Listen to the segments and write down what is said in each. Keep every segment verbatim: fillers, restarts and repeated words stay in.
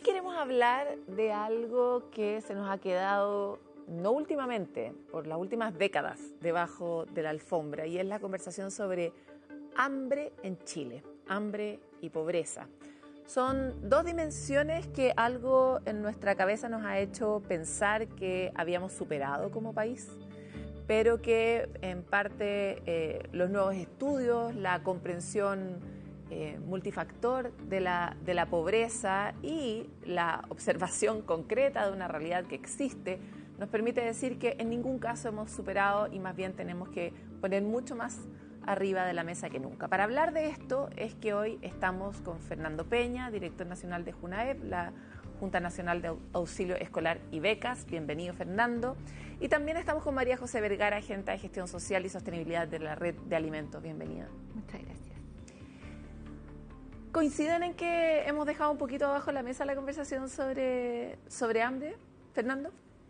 queremos hablar de algo que se nos ha quedado, no últimamente, por las últimas décadas, debajo de la alfombra, y es la conversación sobre hambre en Chile, hambre y pobreza. Son dos dimensiones que algo en nuestra cabeza nos ha hecho pensar que habíamos superado como país, pero que en parte eh, los nuevos estudios, la comprensión eh, multifactor de la, de la pobreza y la observación concreta de una realidad que existe, nos permite decir que en ningún caso hemos superado y más bien tenemos que poner mucho más arriba de la mesa que nunca. Para hablar de esto es que hoy estamos con Fernando Peña, director nacional de JUNAEP, la Junta Nacional de Auxilio Escolar y Becas. Bienvenido, Fernando. Y también estamos con María José Vergara, agente de Gestión Social y Sostenibilidad de la Red de Alimentos. Bienvenida. Muchas gracias. ¿Coinciden en que hemos dejado un poquito abajo de la mesa la conversación sobre, sobre hambre, Fernando?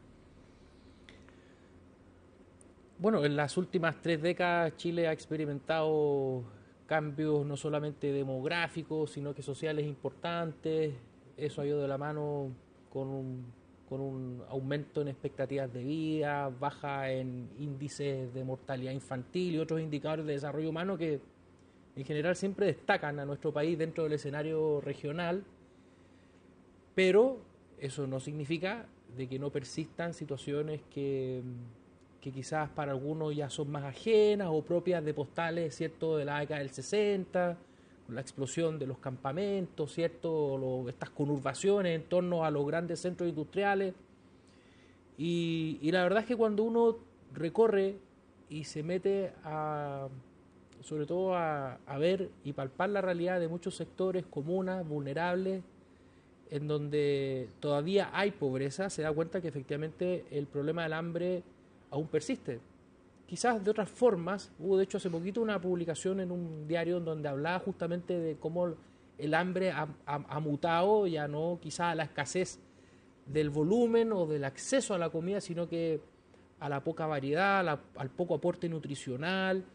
Bueno, en las últimas tres décadas Chile ha experimentado cambios no solamente demográficos, sino que sociales importantes. Eso ha ido de la mano con un, con un aumento en expectativas de vida, baja en índices de mortalidad infantil y otros indicadores de desarrollo humano que en general siempre destacan a nuestro país dentro del escenario regional, pero eso no significa de que no persistan situaciones que... que quizás para algunos ya son más ajenas o propias de postales, ¿cierto?, de la década del sesenta, con la explosión de los campamentos, ¿cierto?, Lo, estas conurbaciones en torno a los grandes centros industriales. Y, y la verdad es que cuando uno recorre y se mete a, sobre todo a, a ver y palpar la realidad de muchos sectores, comunas, vulnerables, en donde todavía hay pobreza, se da cuenta que efectivamente el problema del hambre aún persiste. Quizás de otras formas. Hubo de hecho hace poquito una publicación en un diario en donde hablaba justamente de cómo el hambre ha, ha, ha mutado, ya no quizás a la escasez del volumen o del acceso a la comida, sino que a la poca variedad, a la, al poco aporte nutricional,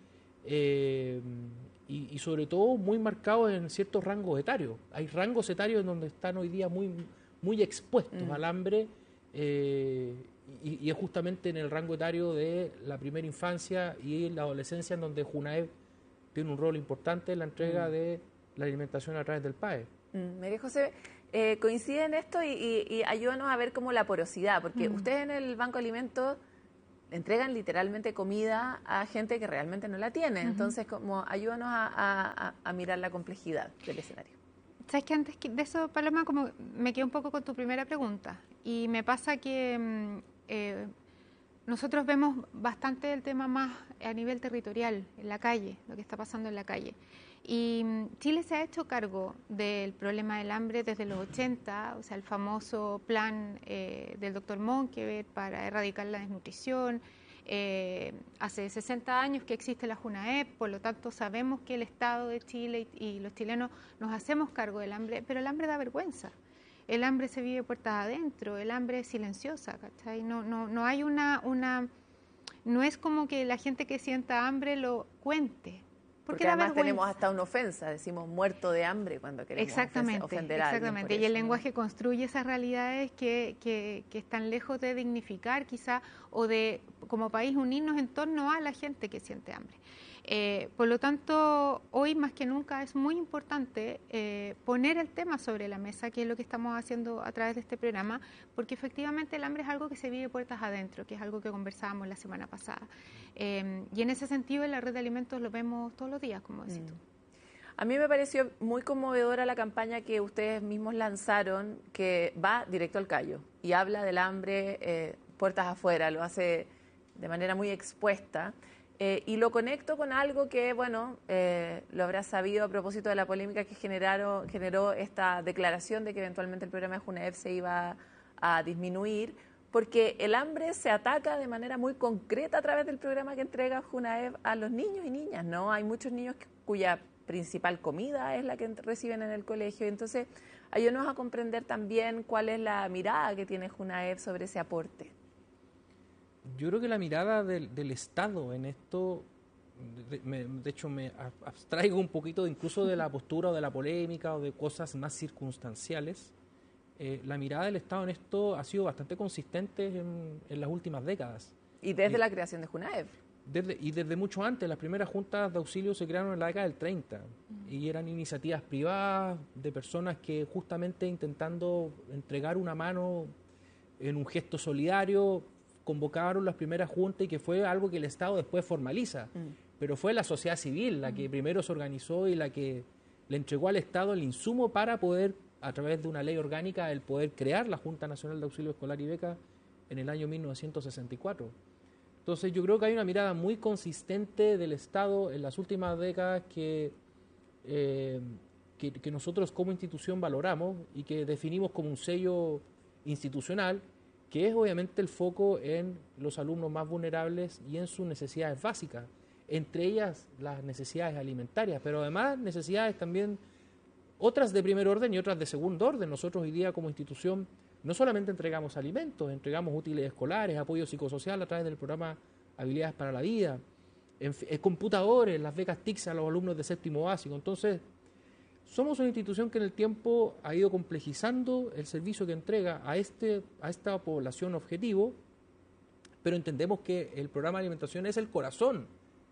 eh, y, y sobre todo muy marcado en ciertos rangos etarios. Hay rangos etarios en donde están hoy día muy, muy expuestos mm. al hambre, eh, Y, y es justamente en el rango etario de la primera infancia y la adolescencia en donde JUNAEP tiene un rol importante en la entrega mm. de la alimentación a través del P A E. Mm. María José, eh, coincide en esto y, y, y ayúdanos a ver cómo la porosidad, porque mm. ustedes en el Banco de Alimentos entregan literalmente comida a gente que realmente no la tiene, uh-huh. entonces como ayúdanos a, a, a mirar la complejidad del escenario. Sabes que antes de eso, Paloma, como me quedé un poco con tu primera pregunta y me pasa que eh, nosotros vemos bastante el tema más a nivel territorial, en la calle, lo que está pasando en la calle. Y Chile se ha hecho cargo del problema del hambre desde los ochenta, o sea, el famoso plan eh, del doctor Monkeberg para erradicar la desnutrición. Eh, hace sesenta años que existe la JUNAEP, por lo tanto sabemos que el Estado de Chile y, y los chilenos nos hacemos cargo del hambre, pero el hambre da vergüenza. El hambre se vive puertas adentro, el hambre es silenciosa, ¿cachai? No, no, no hay una, una, no es como que la gente que sienta hambre lo cuente. Porque, porque además tenemos hasta una ofensa, decimos muerto de hambre cuando queremos exactamente, ofender a alguien. Exactamente, y el lenguaje construye esas realidades que, que, que están lejos de dignificar quizá o de como país unirnos en torno a la gente que siente hambre. Eh, por lo tanto, hoy más que nunca es muy importante eh, poner el tema sobre la mesa, que es lo que estamos haciendo a través de este programa, porque efectivamente el hambre es algo que se vive puertas adentro, que es algo que conversábamos la semana pasada. Eh, y en ese sentido, en la red de alimentos lo vemos todos los días, como decís tú. A mí me pareció muy conmovedora la campaña que ustedes mismos lanzaron, que va directo al callo y habla del hambre eh, puertas afuera, lo hace de manera muy expuesta. Eh, y lo conecto con algo que, bueno, eh, lo habrás sabido a propósito de la polémica que generaron, generó esta declaración de que eventualmente el programa de JUNAEP se iba a disminuir, porque el hambre se ataca de manera muy concreta a través del programa que entrega JUNAEP a los niños y niñas, ¿no? Hay muchos niños que, cuya principal comida es la que reciben en el colegio, entonces ayúdanos a comprender también cuál es la mirada que tiene JUNAEP sobre ese aporte. Yo creo que la mirada del, del Estado en esto, de, me, de hecho me abstraigo un poquito incluso de la postura o de la polémica o de cosas más circunstanciales. eh, la mirada del Estado en esto ha sido bastante consistente en, en las últimas décadas. Y desde eh, la creación de Junaev. Desde, y desde mucho antes, las primeras juntas de auxilio se crearon en la década del treinta mm. y eran iniciativas privadas de personas que justamente intentando entregar una mano en un gesto solidario convocaron las primeras juntas y que fue algo que el Estado después formaliza. Mm. Pero fue la sociedad civil la que mm. primero se organizó y la que le entregó al Estado el insumo para poder, a través de una ley orgánica, el poder crear la Junta Nacional de Auxilio Escolar y Beca en el año mil novecientos sesenta y cuatro. Entonces yo creo que hay una mirada muy consistente del Estado en las últimas décadas que, eh, que, que nosotros como institución valoramos y que definimos como un sello institucional, que es obviamente el foco en los alumnos más vulnerables y en sus necesidades básicas, entre ellas las necesidades alimentarias, pero además necesidades también otras de primer orden y otras de segundo orden. Nosotros hoy día como institución no solamente entregamos alimentos, entregamos útiles escolares, apoyo psicosocial a través del programa Habilidades para la Vida, en, en computadores, las becas T I C S a los alumnos de séptimo básico. Entonces, somos una institución que en el tiempo ha ido complejizando el servicio que entrega a, este, a esta población objetivo, pero entendemos que el programa de alimentación es el corazón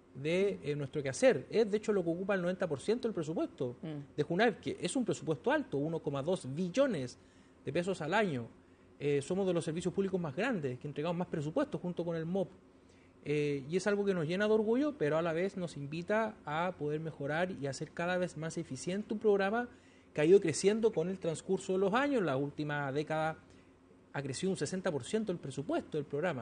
de eh, nuestro quehacer. Es, de hecho, lo que ocupa el noventa por ciento del presupuesto mm. de Junaev, que es un presupuesto alto, uno coma dos billones de pesos al año. Eh, somos de los servicios públicos más grandes, que entregamos más presupuestos junto con el M O P. Eh, y es algo que nos llena de orgullo, pero a la vez nos invita a poder mejorar y hacer cada vez más eficiente un programa que ha ido creciendo con el transcurso de los años. La última década ha crecido un sesenta por ciento el presupuesto del programa.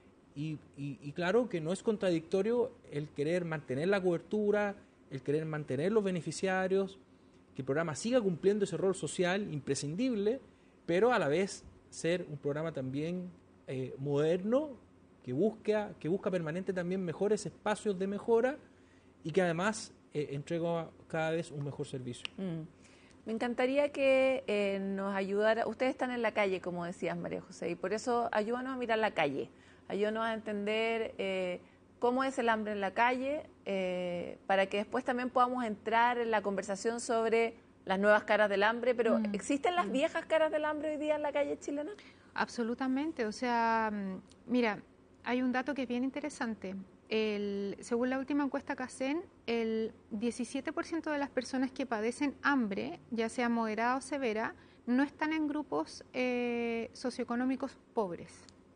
Y, y, y claro que no es contradictorio el querer mantener la cobertura, el querer mantener los beneficiarios, que el programa siga cumpliendo ese rol social imprescindible, pero a la vez ser un programa también eh, moderno, que busca, que busca permanente también mejores espacios de mejora y que además eh, entrega cada vez un mejor servicio. Mm. Me encantaría que eh, nos ayudara, ustedes están en la calle, como decías María José, y por eso ayúdanos a mirar la calle, ayúdanos a entender eh, cómo es el hambre en la calle, eh, para que después también podamos entrar en la conversación sobre las nuevas caras del hambre, pero mm. ¿existen las mm. viejas caras del hambre hoy día en la calle chilena? Absolutamente, o sea, mira, hay un dato que es bien interesante. El, según la última encuesta CACEN, el diecisiete por ciento de las personas que padecen hambre, ya sea moderada o severa, no están en grupos eh, socioeconómicos pobres.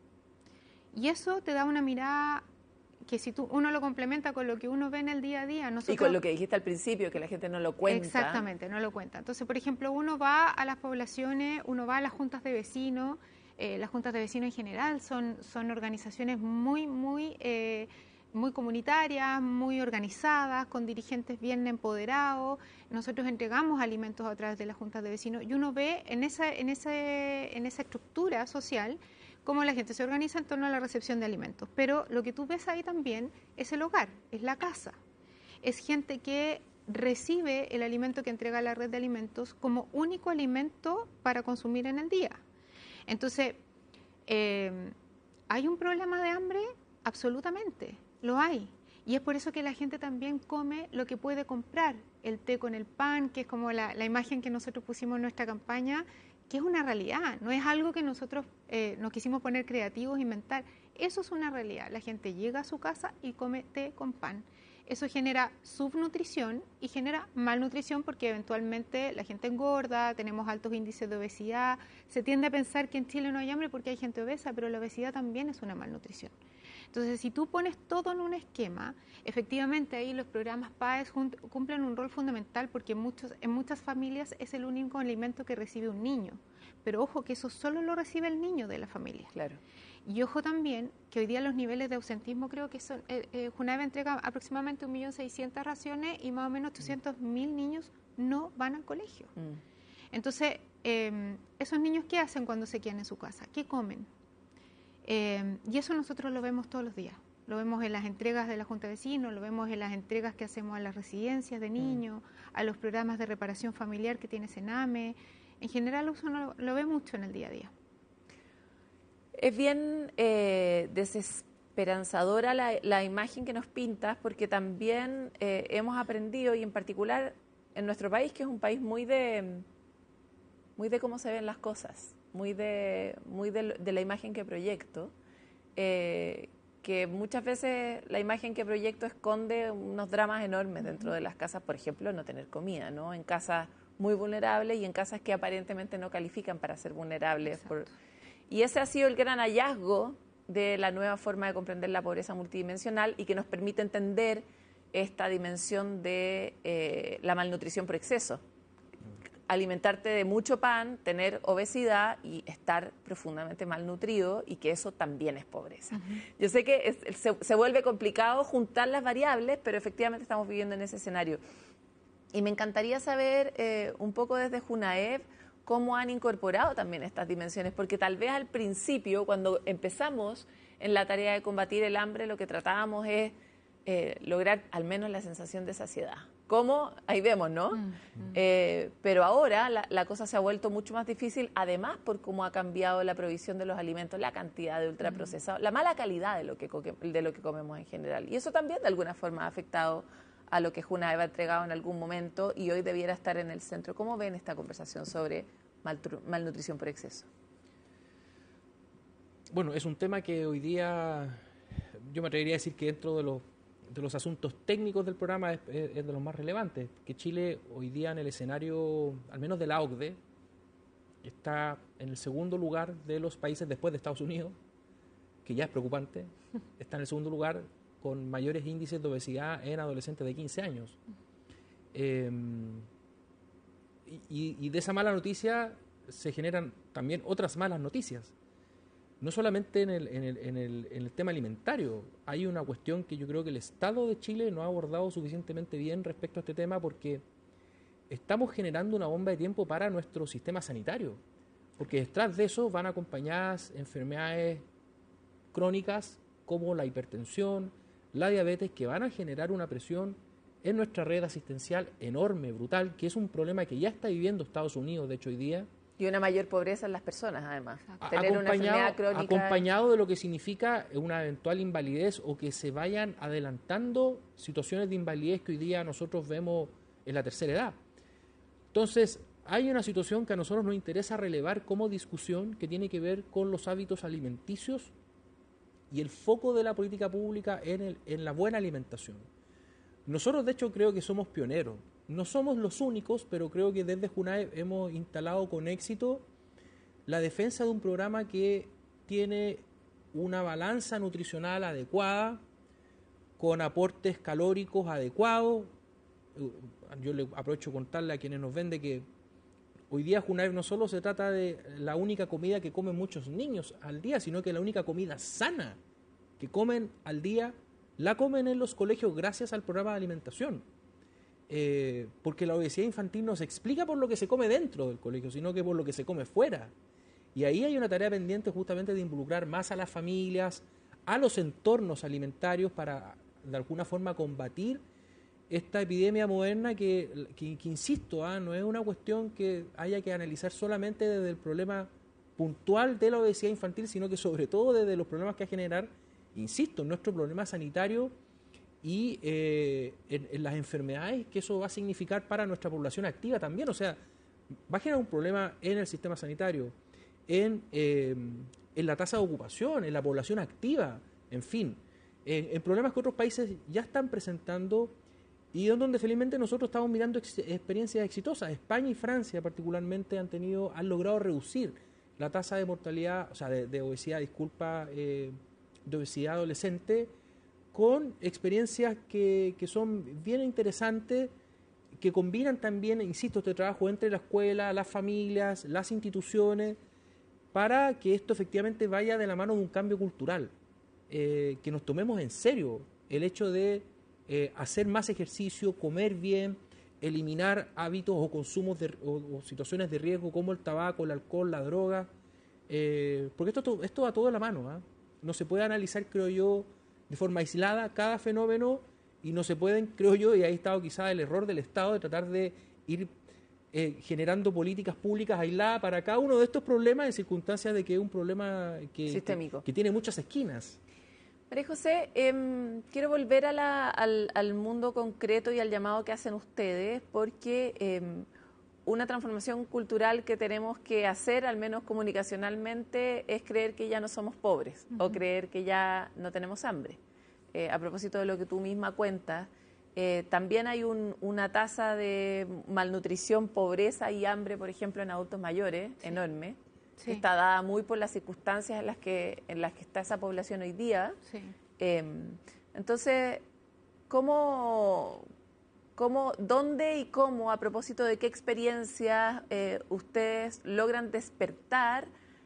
Y eso te da una mirada que si tú uno lo complementa con lo que uno ve en el día a día... Nosotros, y con lo que dijiste al principio, que la gente no lo cuenta. Exactamente, no lo cuenta. Entonces, por ejemplo, uno va a las poblaciones, uno va a las juntas de vecinos. Eh, las juntas de vecinos en general son, son organizaciones muy, muy, eh, muy comunitarias, muy organizadas, con dirigentes bien empoderados. Nosotros entregamos alimentos a través de las juntas de vecinos y uno ve en esa, en ese, en esa estructura social cómo la gente se organiza en torno a la recepción de alimentos. Pero lo que tú ves ahí también es el hogar, es la casa. Es gente que recibe el alimento que entrega la red de alimentos como único alimento para consumir en el día. Entonces, eh, ¿hay un problema de hambre? Absolutamente, lo hay. Y es por eso que la gente también come lo que puede comprar. El té con el pan, que es como la, la imagen que nosotros pusimos en nuestra campaña, que es una realidad, no es algo que nosotros eh, nos quisimos poner creativos, inventar. Eso es una realidad. La gente llega a su casa y come té con pan. Eso genera subnutrición y genera malnutrición porque eventualmente la gente engorda, tenemos altos índices de obesidad. Se tiende a pensar que en Chile no hay hambre porque hay gente obesa, pero la obesidad también es una malnutrición. Entonces, si tú pones todo en un esquema, efectivamente ahí los programas P A E S cumplen un rol fundamental porque en, muchos, en muchas familias es el único alimento que recibe un niño. Pero ojo que eso solo lo recibe el niño de la familia. Claro. Y ojo también que hoy día los niveles de ausentismo creo que son, eh, eh, Junaev entrega aproximadamente un millón seiscientas raciones y más o menos ochocientos mil niños no van al colegio. Mm. Entonces, eh, ¿esos niños qué hacen cuando se quedan en su casa? ¿Qué comen? Eh, y eso nosotros lo vemos todos los días. Lo vemos en las entregas de la Junta de Vecinos, lo vemos en las entregas que hacemos a las residencias de niños, mm. a los programas de reparación familiar que tiene Sename. En general uno lo, lo ve mucho en el día a día. Es bien eh, desesperanzadora la, la imagen que nos pintas, porque también eh, hemos aprendido, y en particular en nuestro país, que es un país muy de, muy de cómo se ven las cosas, muy de, muy de, de la imagen que proyecto, eh, que muchas veces la imagen que proyecto esconde unos dramas enormes dentro de las casas, por ejemplo, no tener comida, ¿no? En casas muy vulnerables y en casas que aparentemente no califican para ser vulnerables. Por... Y ese ha sido el gran hallazgo de la nueva forma de comprender la pobreza multidimensional y que nos permite entender esta dimensión de eh, la malnutrición por exceso. Alimentarte de mucho pan, tener obesidad y estar profundamente malnutrido, y que eso también es pobreza. Uh-huh. Yo sé que es, se, se vuelve complicado juntar las variables, pero efectivamente estamos viviendo en ese escenario. Y me encantaría saber eh, un poco desde Junaev cómo han incorporado también estas dimensiones, porque tal vez al principio, cuando empezamos en la tarea de combatir el hambre, lo que tratábamos es eh, lograr al menos la sensación de saciedad. ¿Cómo? Ahí vemos, ¿no? Mm, mm. Eh, pero ahora la, la cosa se ha vuelto mucho más difícil, además por cómo ha cambiado la provisión de los alimentos, la cantidad de ultraprocesados, mm. la mala calidad de lo, que, de lo que comemos en general. Y eso también de alguna forma ha afectado a lo que Junaev ha entregado en algún momento y hoy debiera estar en el centro. ¿Cómo ven esta conversación sobre malnutrición por exceso? Bueno, es un tema que hoy día yo me atrevería a decir que dentro de los de los asuntos técnicos del programa es, es, es de los más relevantes, que Chile hoy día en el escenario, al menos de la O C D E, está en el segundo lugar de los países después de Estados Unidos, que ya es preocupante, está en el segundo lugar con mayores índices de obesidad en adolescentes de quince años. Eh, y, y de esa mala noticia se generan también otras malas noticias. No solamente en el, en, el, en, el, en el tema alimentario, hay una cuestión que yo creo que el Estado de Chile no ha abordado suficientemente bien respecto a este tema, porque estamos generando una bomba de tiempo para nuestro sistema sanitario, porque detrás de eso van acompañadas enfermedades crónicas como la hipertensión, la diabetes, que van a generar una presión en nuestra red asistencial enorme, brutal, que es un problema que ya está viviendo Estados Unidos, de hecho, hoy día. Y una mayor pobreza en las personas, además. Tener una enfermedad crónica. Acompañado de lo que significa una eventual invalidez o que se vayan adelantando situaciones de invalidez que hoy día nosotros vemos en la tercera edad. Entonces, hay una situación que a nosotros nos interesa relevar como discusión que tiene que ver con los hábitos alimenticios y el foco de la política pública en, el, en la buena alimentación. Nosotros, de hecho, creo que somos pioneros. No somos los únicos, pero creo que desde Junaev hemos instalado con éxito la defensa de un programa que tiene una balanza nutricional adecuada, con aportes calóricos adecuados. Yo le aprovecho contarle a quienes nos ven de que hoy día Junaev no solo se trata de la única comida que comen muchos niños al día, sino que la única comida sana que comen al día la comen en los colegios gracias al programa de alimentación. Eh, porque la obesidad infantil no se explica por lo que se come dentro del colegio, sino que por lo que se come fuera. Y ahí hay una tarea pendiente justamente de involucrar más a las familias, a los entornos alimentarios para, de alguna forma, combatir esta epidemia moderna que, que, que insisto, ¿ah? no es una cuestión que haya que analizar solamente desde el problema puntual de la obesidad infantil, sino que sobre todo desde los problemas que va a generar, insisto, nuestro problema sanitario y eh, en, en las enfermedades que eso va a significar para nuestra población activa también. O sea, va a generar un problema en el sistema sanitario, en, eh, en la tasa de ocupación, en la población activa, en fin, en, en problemas que otros países ya están presentando y donde felizmente nosotros estamos mirando ex experiencias exitosas. España y Francia particularmente han tenido, han logrado reducir la tasa de mortalidad, o sea, de, de obesidad, disculpa, eh, de obesidad adolescente, con experiencias que, que son bien interesantes, que combinan también, insisto, este trabajo entre la escuela, las familias, las instituciones, para que esto efectivamente vaya de la mano de un cambio cultural, eh, que nos tomemos en serio el hecho de eh, hacer más ejercicio, comer bien, eliminar hábitos o consumos de, o, o situaciones de riesgo como el tabaco, el alcohol, la droga, eh, porque esto, esto va todo de la mano, ¿eh? No se puede analizar, creo yo, de forma aislada cada fenómeno y no se pueden, creo yo, y ahí ha estado quizá el error del Estado de tratar de ir eh, generando políticas públicas aisladas para cada uno de estos problemas en circunstancias de que es un problema que, sistémico, que, que tiene muchas esquinas. María José, eh, quiero volver a la, al, al mundo concreto y al llamado que hacen ustedes, porque eh, una transformación cultural que tenemos que hacer, al menos comunicacionalmente, es creer que ya no somos pobres uh-huh. o creer que ya no tenemos hambre. Eh, a propósito de lo que tú misma cuentas, eh, también hay un, una tasa de malnutrición, pobreza y hambre, por ejemplo, en adultos mayores, sí. enorme, sí. que está dada muy por las circunstancias en las que, en las que está esa población hoy día. Sí. Eh, entonces, ¿cómo... ¿Cómo, dónde y cómo, a propósito de qué experiencias eh, ustedes logran despertar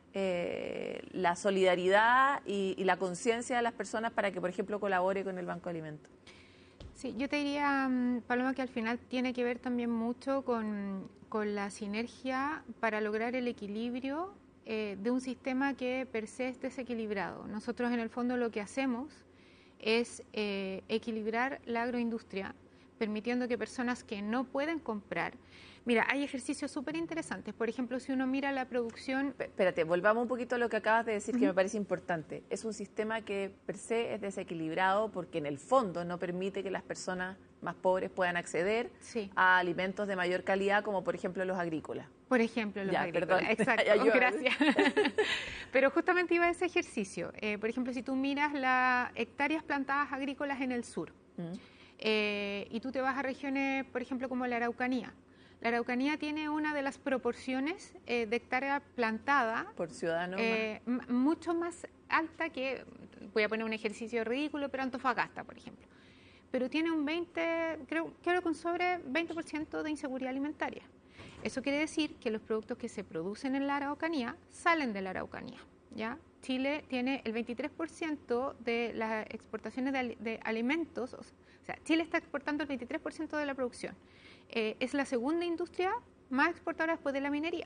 eh, la solidaridad y, y la conciencia de las personas para que, por ejemplo, colabore con el Banco de Alimentos? Sí, yo te diría, Paloma, que al final tiene que ver también mucho con, con la sinergia para lograr el equilibrio eh, de un sistema que per se es desequilibrado. Nosotros, en el fondo, lo que hacemos es eh, equilibrar la agroindustria, permitiendo que personas que no pueden comprar... Mira, hay ejercicios súper interesantes. Por ejemplo, si uno mira la producción... Espérate, volvamos un poquito a lo que acabas de decir, uh-huh. que me parece importante. Es un sistema que per se es desequilibrado porque en el fondo no permite que las personas más pobres puedan acceder sí. a alimentos de mayor calidad, como por ejemplo los agrícolas. Por ejemplo, los ya, agrícolas. Perdón. Exacto, ya, gracias. Pero justamente iba a ese ejercicio. Eh, por ejemplo, si tú miras las hectáreas plantadas agrícolas en el sur, uh-huh. Eh, y tú te vas a regiones, por ejemplo, como la Araucanía. La Araucanía tiene una de las proporciones eh, de hectárea plantada por ciudadano eh, más. mucho más alta que, voy a poner un ejercicio ridículo, pero Antofagasta, por ejemplo. Pero tiene un veinte, creo, creo que un sobre veinte por ciento de inseguridad alimentaria. Eso quiere decir que los productos que se producen en la Araucanía salen de la Araucanía, ¿ya? Chile tiene el veintitrés por ciento de las exportaciones de, de alimentos. O sea, Chile está exportando el veintitrés por ciento de la producción. Eh, es la segunda industria más exportadora después de la minería.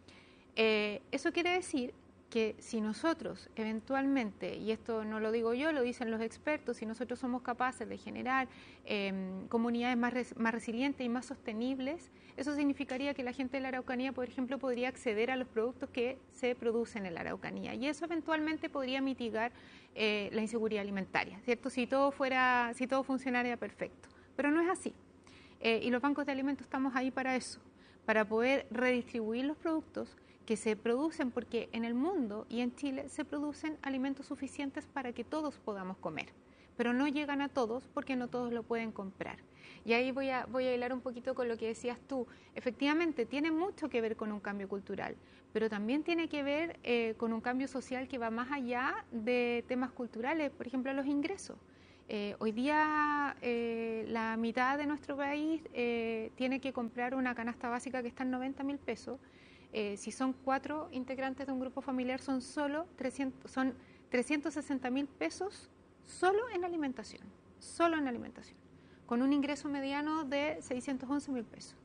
Eh, eso quiere decir que si nosotros eventualmente, y esto no lo digo yo, lo dicen los expertos, si nosotros somos capaces de generar eh, comunidades más, res, más resilientes y más sostenibles, eso significaría que la gente de la Araucanía, por ejemplo, podría acceder a los productos que se producen en la Araucanía, y eso eventualmente podría mitigar eh, la inseguridad alimentaria, ¿cierto? Si todo fuera, si todo funcionaría perfecto, pero no es así. Eh, y los bancos de alimentos estamos ahí para eso, para poder redistribuir los productos que se producen, porque en el mundo y en Chile se producen alimentos suficientes para que todos podamos comer, pero no llegan a todos porque no todos lo pueden comprar. Y ahí voy a, voy a hilar un poquito con lo que decías tú. Efectivamente, tiene mucho que ver con un cambio cultural, pero también tiene que ver eh, con un cambio social que va más allá de temas culturales, por ejemplo, los ingresos. Eh, hoy día eh, la mitad de nuestro país eh, tiene que comprar una canasta básica que está en noventa mil pesos. Eh, si son cuatro integrantes de un grupo familiar, son solo trescientos, son trescientos sesenta mil pesos solo en alimentación, solo en alimentación, con un ingreso mediano de seiscientos once mil pesos.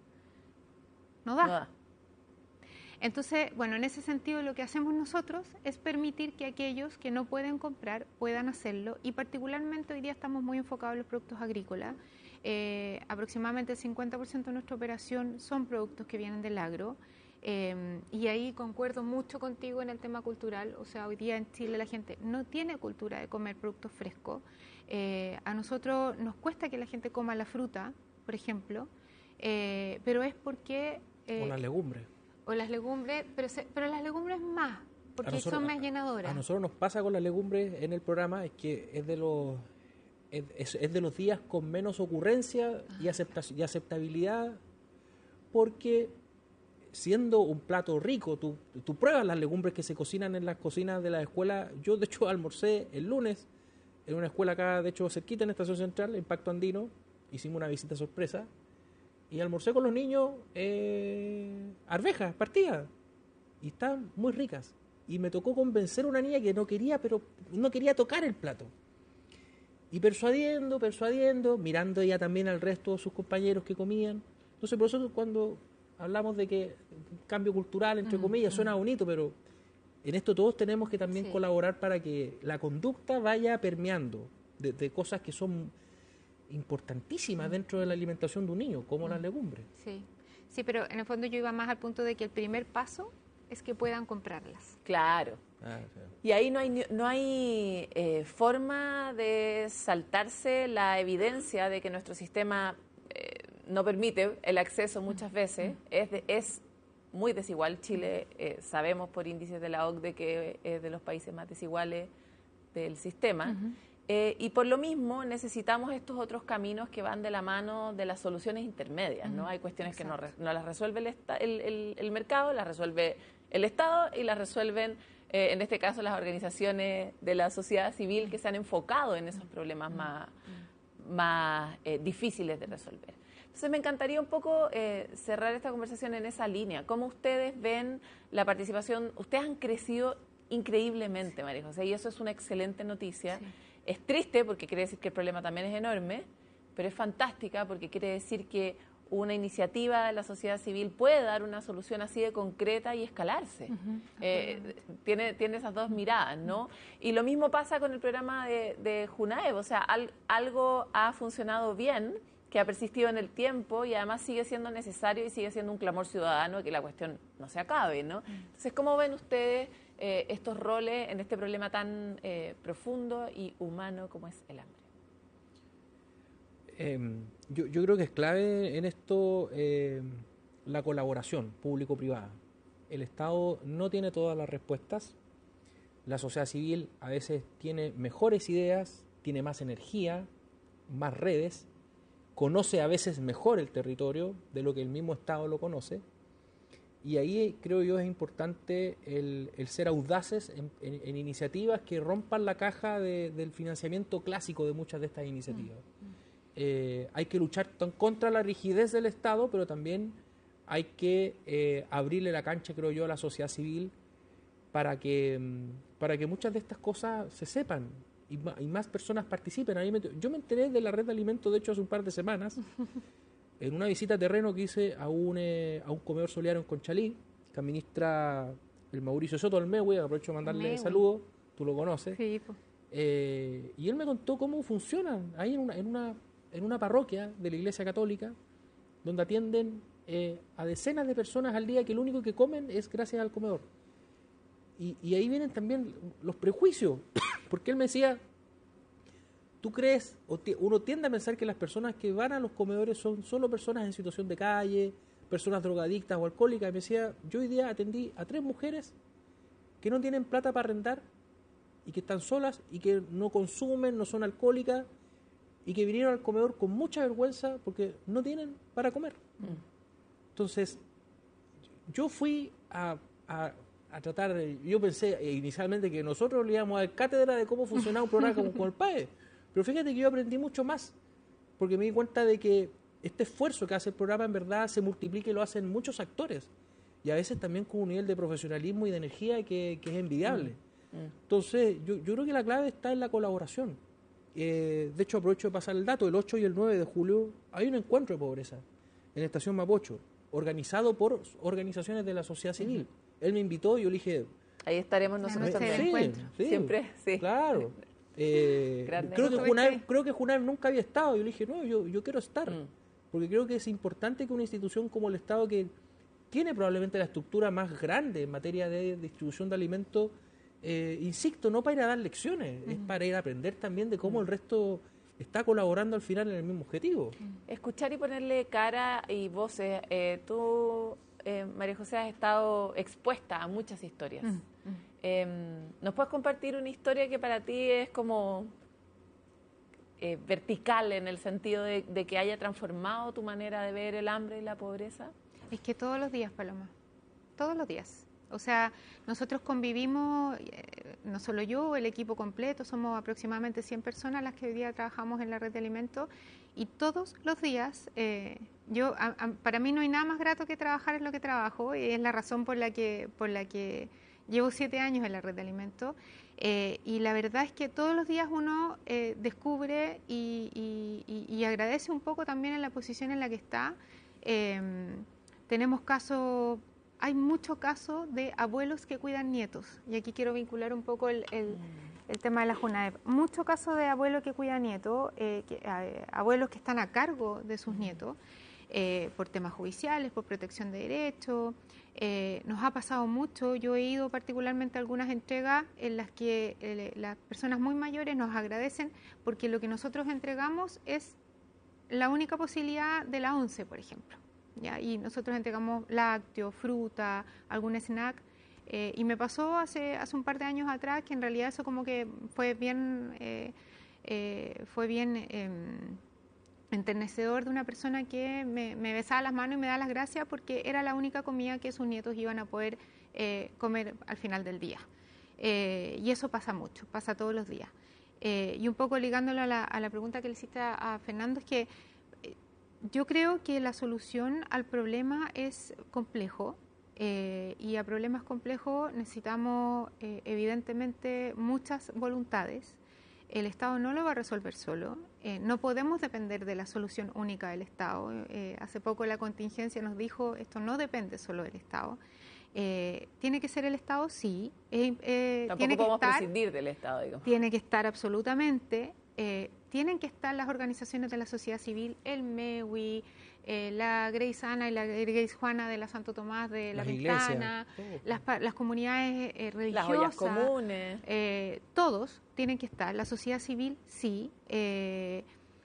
No da. No da. Entonces, bueno, en ese sentido lo que hacemos nosotros es permitir que aquellos que no pueden comprar puedan hacerlo, y particularmente hoy día estamos muy enfocados en los productos agrícolas. Eh, aproximadamente el cincuenta por ciento de nuestra operación son productos que vienen del agro. Eh, y ahí concuerdo mucho contigo en el tema cultural. O sea, hoy día en Chile la gente no tiene cultura de comer productos frescos. Eh, a nosotros nos cuesta que la gente coma la fruta, por ejemplo, eh, pero es porque... Eh, o las legumbres. O las legumbres, pero, se, pero las legumbres más, porque nosotros, son más llenadoras. A nosotros nos pasa con las legumbres en el programa, es que es de los, es, es, es de los días con menos ocurrencia y, acepta, y aceptabilidad, porque... siendo un plato rico, tú, tú pruebas las legumbres que se cocinan en las cocinas de la escuela. Yo, de hecho, almorcé el lunes en una escuela acá, de hecho, cerquita en la Estación Central, en Pacto Andino. Hicimos una visita sorpresa y almorcé con los niños eh, arvejas partidas, y están muy ricas. Y me tocó convencer a una niña que no quería, pero no quería tocar el plato. Y persuadiendo, persuadiendo, mirando ella también al resto de sus compañeros que comían. Entonces, por eso cuando... hablamos de que cambio cultural, entre mm, comillas, mm. suena bonito, pero en esto todos tenemos que también sí. colaborar para que la conducta vaya permeando de, de cosas que son importantísimas mm. dentro de la alimentación de un niño, como mm. las legumbres. Sí. sí, pero en el fondo yo iba más al punto de que el primer paso es que puedan comprarlas. Claro. Ah, sí. Y ahí no hay, no hay eh, forma de saltarse la evidencia de que nuestro sistema... Eh, no permite el acceso muchas veces, es, de, es muy desigual. Chile, eh, sabemos por índices de la O C D E que es de los países más desiguales del sistema. Uh-huh. Eh, y por lo mismo necesitamos estos otros caminos que van de la mano de las soluciones intermedias, ¿no? Hay cuestiones Exacto. que no, no las resuelve el, el, el, el mercado, las resuelve el Estado y las resuelven, eh, en este caso, las organizaciones de la sociedad civil que se han enfocado en esos problemas más, más eh, difíciles de resolver. Entonces me encantaría un poco eh, cerrar esta conversación en esa línea. ¿Cómo ustedes ven la participación? Ustedes han crecido increíblemente, María José, y eso es una excelente noticia. Sí. Es triste porque quiere decir que el problema también es enorme, pero es fantástica porque quiere decir que una iniciativa de la sociedad civil puede dar una solución así de concreta y escalarse. Uh-huh. eh, tiene, tiene esas dos miradas, ¿no? Y lo mismo pasa con el programa de, de JUNAEV, o sea, al, algo ha funcionado bien, que ha persistido en el tiempo y además sigue siendo necesario y sigue siendo un clamor ciudadano que la cuestión no se acabe, ¿no? Entonces, ¿cómo ven ustedes eh, estos roles en este problema tan eh, profundo y humano como es el hambre? Eh, yo, yo creo que es clave en esto eh, la colaboración público-privada. El Estado no tiene todas las respuestas, la sociedad civil a veces tiene mejores ideas, tiene más energía, más redes, conoce a veces mejor el territorio de lo que el mismo Estado lo conoce, y ahí creo yo es importante el, el ser audaces en, en, en iniciativas que rompan la caja de, del financiamiento clásico de muchas de estas iniciativas. Mm. Eh, hay que luchar contra la rigidez del Estado, pero también hay que eh, abrirle la cancha, creo yo, a la sociedad civil para que, para que muchas de estas cosas se sepan y más, y más personas participen. A mí me, yo me enteré de la red de alimentos, de hecho, hace un par de semanas, en una visita a terreno que hice a un, eh, a un comedor solidario en Conchalí, que administra el Mauricio Soto Almewi, aprovecho de mandarle saludos, tú lo conoces. Sí, pues. eh, y él me contó cómo funcionan ahí en una, en una, en una parroquia de la Iglesia Católica, donde atienden eh, a decenas de personas al día que lo único que comen es gracias al comedor. Y, y ahí vienen también los prejuicios, porque él me decía, tú crees, o t- uno tiende a pensar que las personas que van a los comedores son solo personas en situación de calle, personas drogadictas o alcohólicas. Y me decía, yo hoy día atendí a tres mujeres que no tienen plata para arrendar y que están solas y que no consumen, no son alcohólicas y que vinieron al comedor con mucha vergüenza porque no tienen para comer. Mm. Entonces, yo fui a... a a tratar, yo pensé inicialmente que nosotros le íbamos a dar cátedra de cómo funcionaba un programa como, como el P A E, pero fíjate que yo aprendí mucho más, porque me di cuenta de que este esfuerzo que hace el programa en verdad se multiplica y lo hacen muchos actores, y a veces también con un nivel de profesionalismo y de energía que, que es envidiable. Mm. Mm. Entonces, yo, yo creo que la clave está en la colaboración. Eh, de hecho, aprovecho de pasar el dato, el ocho y el nueve de julio hay un encuentro de pobreza en la Estación Mapocho, organizado por organizaciones de la sociedad civil. Mm. Él me invitó y yo le dije... Ahí estaremos nosotros también. Sí, sí, siempre, sí. Claro. Eh, creo, que Junaev, creo que Junaev nunca había estado. Yo le dije, no, yo, yo quiero estar. Mm. Porque creo que es importante que una institución como el Estado, que tiene probablemente la estructura más grande en materia de distribución de alimentos, eh, insisto, no para ir a dar lecciones, mm. es para ir a aprender también de cómo mm. el resto está colaborando al final en el mismo objetivo. Escuchar y ponerle cara y voces. Eh, tú... Eh, María José, has estado expuesta a muchas historias. Mm, mm. Eh, ¿Nos puedes compartir una historia que para ti es como eh, vertical en el sentido de, de que haya transformado tu manera de ver el hambre y la pobreza? Es que todos los días, Paloma, todos los días. O sea, nosotros convivimos, eh, no solo yo, el equipo completo, somos aproximadamente cien personas las que hoy día trabajamos en la red de alimentos, y todos los días, eh, yo a, a, para mí no hay nada más grato que trabajar en lo que trabajo, y es la razón por la que, por la que llevo siete años en la red de alimentos, eh, y la verdad es que todos los días uno eh, descubre y, y, y, y agradece un poco también en la posición en la que está. Eh, tenemos casos... Hay muchos casos de abuelos que cuidan nietos, y aquí quiero vincular un poco el, el, el tema de la JUNAEV. Muchos casos de abuelos que cuidan nietos, eh, que, eh, abuelos que están a cargo de sus nietos, eh, por temas judiciales, por protección de derechos. Eh, nos ha pasado mucho, yo he ido particularmente a algunas entregas en las que eh, las personas muy mayores nos agradecen porque lo que nosotros entregamos es la única posibilidad de la once, por ejemplo. ¿Ya? Y nosotros entregamos lácteos, fruta, algún snack. Eh, y me pasó hace, hace un par de años atrás que en realidad eso como que fue bien, eh, eh, fue bien eh, enternecedor de una persona que me, me besaba las manos y me da las gracias porque era la única comida que sus nietos iban a poder eh, comer al final del día. Eh, y eso pasa mucho, pasa todos los días. Eh, y un poco ligándolo a la, a la pregunta que le hiciste a, a Fernando, es que eh, yo creo que la solución al problema es complejo. Eh, y a problemas complejos necesitamos eh, evidentemente muchas voluntades. El Estado no lo va a resolver solo, eh, no podemos depender de la solución única del Estado. Eh, hace poco la contingencia nos dijo, esto no depende solo del Estado. Eh, ¿Tiene que ser el Estado? Sí. Eh, eh, Tampoco tiene podemos que estar, prescindir del Estado, digamos. Tiene que estar absolutamente. Eh, tienen que estar las organizaciones de la sociedad civil, el MEWI, eh, la Grace Ana y la Grace Juana de la Santo Tomás de la Las Ventana, iglesias, las, las comunidades eh, religiosas, las ollas comunes, eh, todos tienen que estar, la sociedad civil sí, eh,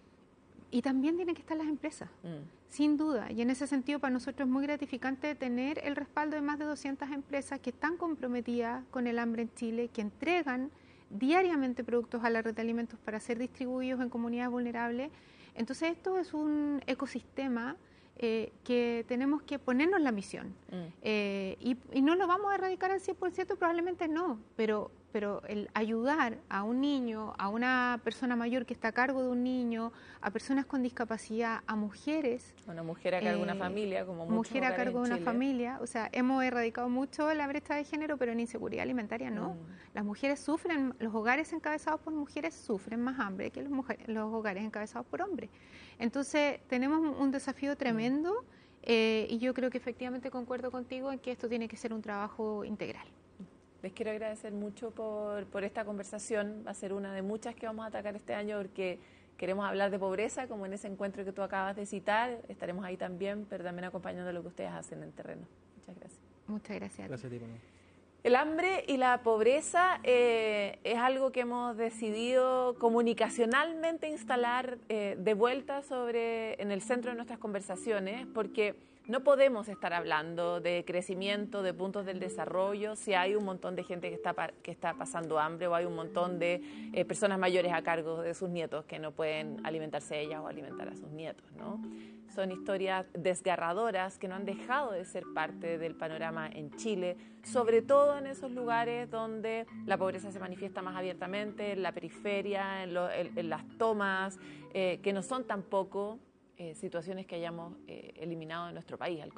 y también tienen que estar las empresas, mm. sin duda, y en ese sentido para nosotros es muy gratificante tener el respaldo de más de doscientas empresas que están comprometidas con el hambre en Chile, que entregan diariamente productos a la red de alimentos para ser distribuidos en comunidades vulnerables. Entonces esto es un ecosistema eh, que tenemos que ponernos la misión. Mm. Eh, y, y no lo vamos a erradicar al cien por ciento, probablemente no, pero, pero el ayudar a un niño, a una persona mayor que está a cargo de un niño, a personas con discapacidad, a mujeres. Una mujer a cargo de eh, una familia, como muchos mujer a cargo de una Chile. familia, o sea, hemos erradicado mucho la brecha de género, pero en inseguridad alimentaria no. Mm. Las mujeres sufren, los hogares encabezados por mujeres sufren más hambre que los, mujeres, los hogares encabezados por hombres. Entonces, tenemos un desafío tremendo mm. eh, y yo creo que efectivamente concuerdo contigo en que esto tiene que ser un trabajo integral. Les quiero agradecer mucho por, por esta conversación. Va a ser una de muchas que vamos a atacar este año porque queremos hablar de pobreza, como en ese encuentro que tú acabas de citar. Estaremos ahí también, pero también acompañando lo que ustedes hacen en terreno. Muchas gracias. Muchas gracias. Gracias a ti, Pamela. El hambre y la pobreza eh, es algo que hemos decidido comunicacionalmente instalar eh, de vuelta sobre, en el centro de nuestras conversaciones, porque no podemos estar hablando de crecimiento, de puntos del desarrollo, si hay un montón de gente que está, que está pasando hambre o hay un montón de eh, personas mayores a cargo de sus nietos que no pueden alimentarse ellas o alimentar a sus nietos, ¿no? Son historias desgarradoras que no han dejado de ser parte del panorama en Chile, sobre todo en esos lugares donde la pobreza se manifiesta más abiertamente, en la periferia, en, lo, en, en las tomas, eh, que no son tampoco eh, situaciones que hayamos eh, eliminado de nuestro país.